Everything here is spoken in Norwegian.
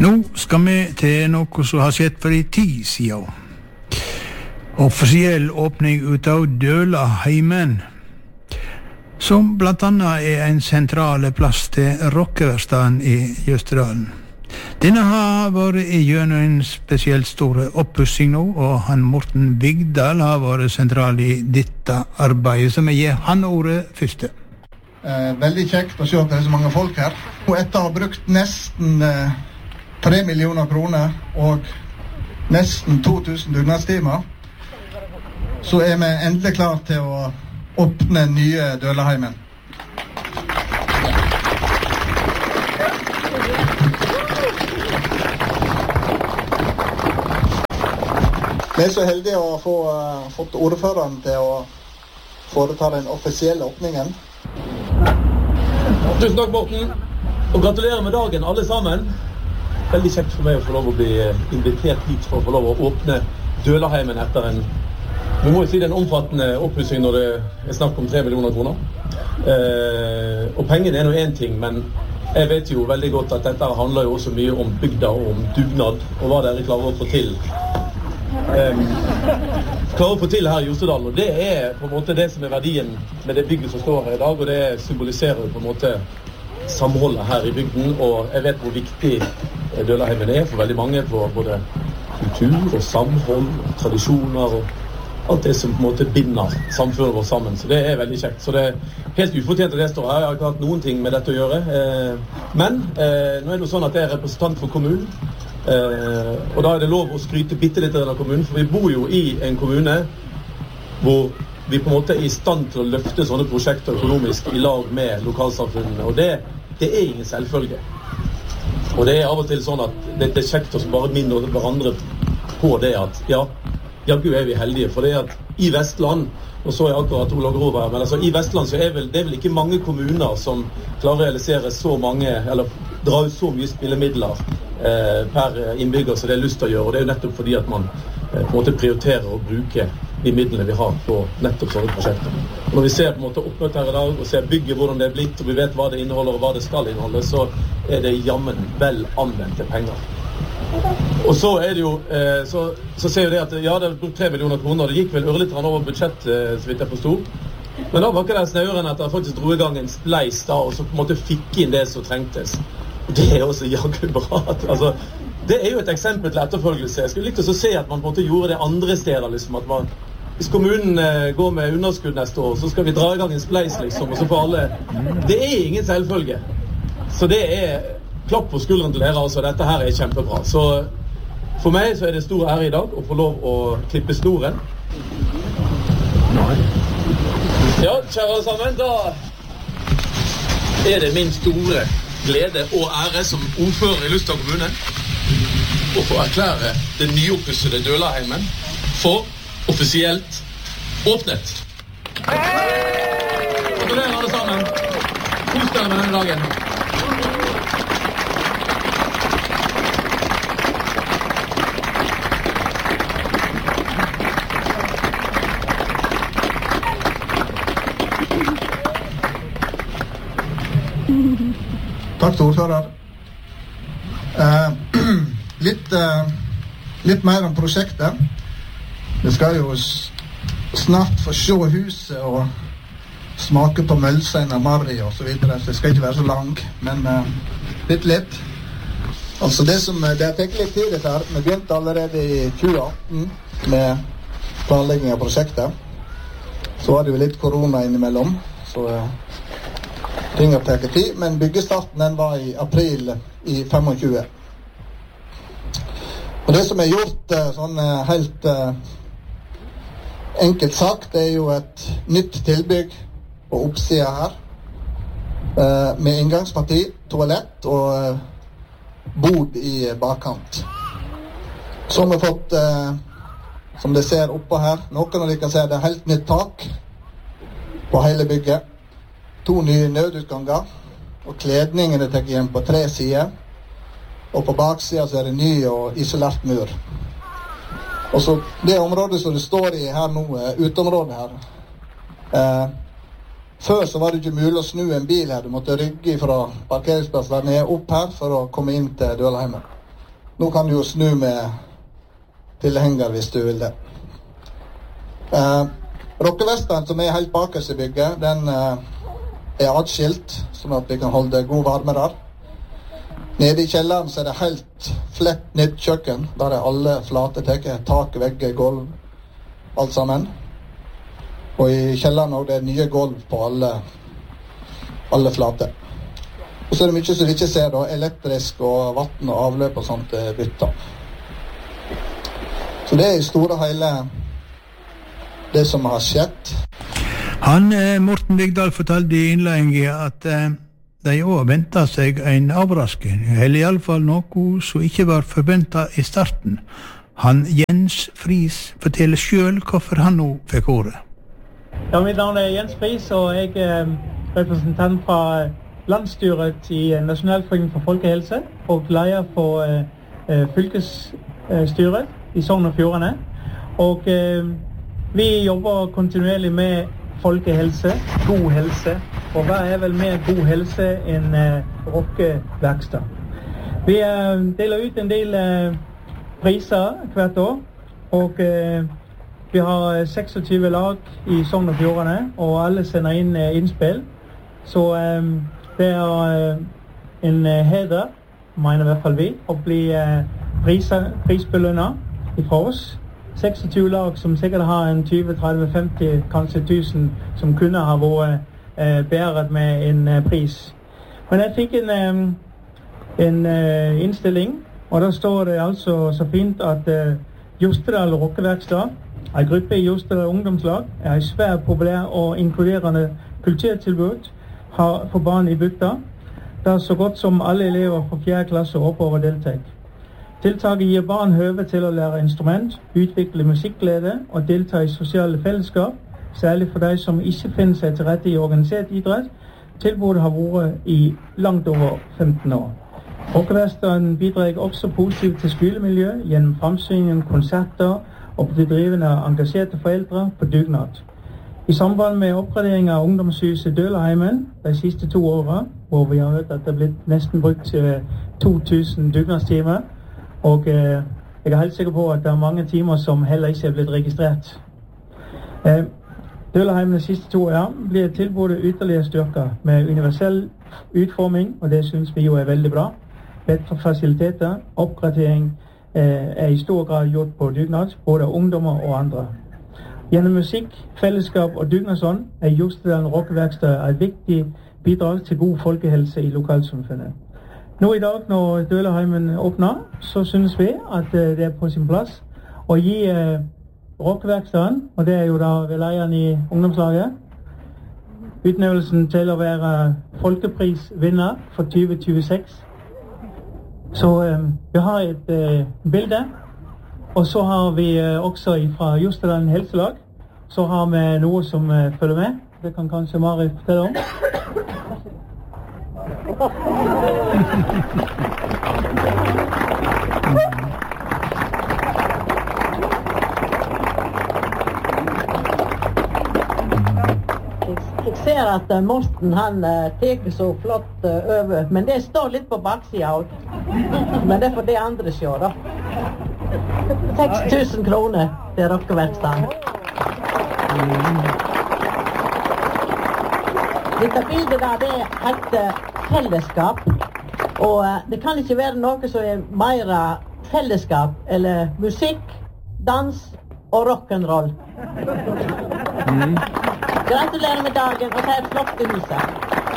Nå skal vi til noe som har skjedd for en tid siden. Offisiell åpning ut av Dølaheimen, som blant annet en sentral plass til rockeverstaden i Jøsterdalen. Denne har vært gjennom en spesielt stor oppussing nå, og han Morten Vigdal har vært sentral i dette arbeidet, som gir han ordet første. Veldig kjekt å se at det så mange folk her. Og etter å ha brukt nesten 3 millioner kroner og nesten 2000 dugnadstimer, så vi endelig klar til å åpne nye Dølaheimen. Vi så heldige å få fått ordføreren til å foreta den offisielle åpningen. Tusen takk, Morten, og gratulerer med dagen alle sammen. Veldig kjekt for meg å få lov å bli invitert hit for å få lov å åpne Dølaheimen etter vi må jo si det en omfattende oppussing når det snakk om 3 millioner kroner. Og pengene noe en ting, men jeg vet jo veldig godt at dette handler jo også mye om bygda og om dugnad, og hva dere klarer å få til. Klarer å få til her i Jostedalen, og det på en måte det som verdien med det bygget som står her i dag, og det symboliserer på en måte samholdet her i bygden, og jeg vet hvor viktig Dølaheimen for veldig mange, for både kultur og samhold, og tradisjoner og alt det som på en måte binder samfunnet vårt sammen, så det veldig kjekt. Så det helt ufortjent at det står her. Jeg har ikke hatt noen ting med dette å gjøre, men nå det jo sånn at jeg representant for kommunen, og da det lov å skryte bitte litt av kommunen, for vi bor jo i en kommune hvor vi på en måte i stand til å løfte sånne prosjekter økonomisk i lag med lokalsamfunnene, og det ingen selvfølge. Og det av og til sånn at det kjekt å bare minne hverandre på det at Gud vi heldige, for det at i Vestland, og så akkurat Ola Grov her, men altså i Vestland så det vel ikke mange kommuner som klarer å realisere så mange, eller dra ut så mye spillemidler per innbygger som det lyst til å gjøre, og det jo nettopp fordi at man på en måte prioriterer å bruke de midlene vi har på nettopp sånne prosjekter. Og når vi ser på en måte oppmøtt her i dag, og ser bygget hvordan det blitt, og vi vet hva det inneholder og hva det skal inneholde, så det jammen vel anvendte penger. Og så det jo, så ser vi det at det brukt 3 millioner kroner, og det gikk vel ørlitt over budsjett, så vidt jeg forstod. Men da var ikke det snøren at jeg faktisk dro i gang en spleis da, og så på en måte fikk inn det som trengtes. Og det også jaggu bra. Altså, det jo et eksempel til etterfølgelse. Jeg skulle likt å se at man på en måte gjorde det andre steder, liksom, at man, hvis kommunen går med underskudd neste år, så skal vi dra i gang en spleis, liksom, og så får alle. Det ingen selvfølge. Så det klapp på skulderen til dere, altså. Dette her kjempebra. Så for meg så det stor ære i dag å få lov å klippe snoren. Ja, kjære alle sammen, da det min store glede og ære som ordfører i Lystad kommune å få erklære det nyoppussede Dølaheimen for offisielt åpnet. Gratulerer alle sammen. Kos dere med denne dagen. Takk til ordfører. Litt mer om prosjektet. Vi skal jo snart få se huset og smake på mølsein og marri og så videre, så det skal ikke være så lang, men litt. Altså det har tenkt litt tid dette her. Vi begynte allerede i 2018 med planlegging av prosjektet. Så var det jo litt korona innimellom, så ting har tatt tid, men byggestarten den var i april i 25. Og det som gjort sånn helt enkelt sagt, det jo et nytt tilbygg på oppsida her, med inngangsparti, toalett og bod i bakkant. Så har vi fått, som dere ser oppå her, noen av dere kan se det helt nytt tak på hele bygget. 2 nye nødutganger, og kledningen tatt igjen på 3 sider, og på baksiden så det ny og isolert mur. Og så det området som det står i her nå, utområdet her, før så var det ikke mulig å snu en bil her, du måtte rygge fra parkeringsplassen der nede opp her for å komme inn til Dølaheimen. Nå kan du jo snu med tilhenger hvis du vil det. Rockeverkstedet som helt bakerst i bygget, den atskilt, sånn at vi kan holde god varme der. Nede i kjelleren så det helt flett nytt kjøkken, der alle flate teker, tak, vegger, gulv, alt sammen. Og i kjelleren også det nye gulv på alle flate. Og så det mye som vi ikke ser da, elektrisk og vatten og avløp og sånt bytta. Så det i store hele det som har skjedd. Morten Vigdal fortalte i innledningen at de også ventet seg en overraskning, eller i alle fall noe som ikke var forventet i starten. Jens Friis forteller selv hvorfor han nå fikk ordet. Ja, mitt navn Jens Friis, og jeg representant fra landsstyret i Nasjonalforeningen for Folkehelse og leder for fylkesstyret i Sogn og Fjordane. Og vi jobber kontinuerlig med folkehelse, god helse. Og hva vel mer god helse enn rockeverksted? Vi deler ut en del priser hvert år, og vi har 26 lag i Sogn og Fjordane, og alle sender inn innspill. Så det en heder, mener i hvert fall vi, å bli prisbelønnet fra oss. 26 lag som sikkert har en 20, 30, 50, kanskje 1000 som kunne ha vært beæret med en pris. Men jeg fikk en innstilling, og der står det altså så fint at Jostedal Rockeverksted, en gruppe i Jostedal ungdomslag, en svært populær og inkluderende kulturtilbud for barn i bygda, der så godt som alle elever fra 4. klasse oppover deltar. Tiltaket gir barn høve til å lære instrument, utvikle musikkglede og delta i sosiale fellesskap, særlig for de som ikke finner seg til rette i organisert idrett. Tilbudet har vært i langt over 15 år. Rockeverkstedet bidrar også positivt til skolemiljø gjennom fremsyning, konserter og bedrivende engasjerte foreldre på dugnad. I samband med oppgradering av ungdomshuset Dølaheimen de siste 2 årene, hvor vi har hørt at det er blitt nesten brukt 2000 dugnadstimer, og jeg er helt sikker på at det er mange timer som heller ikke er blitt registrert. Dølaheimen de siste 2 år blir tilbudet ytterligere styrket med universell utforming, og det synes vi jo er veldig bra. Bedre fasiliteter, oppgradering i stor grad gjort på dugnad, både ungdommer og andre. Gjennom musikk, fellesskap og dugnadsånd Jostedal Rockeverksted et viktig bidrag til god folkehelse i lokalsamfunnet. Nå i dag, når Dølaheimen åpner, så synes vi at det er på sin plass å gi Rockeverkstedet, og det er jo da ved lederen i ungdomslaget, utnevnelsen til å være folkeprisvinner for 2026. Så vi har et bilde, og så har vi også fra Jostedal Helselag, så har vi noe som følger med. Det kan kanskje Mari fortelle om. Jeg ser at Morten han teker så flott over, men det står litt på baksida også. Men det får det andre se da. 6000 kroner til Rockeverkstedet. Dette bildet der, det heter fellesskap, og det kan ikke være noe som er mer fellesskap, eller musikk, dans og rock'n'roll. Gratulerer med dagen, og ta et flott i huset.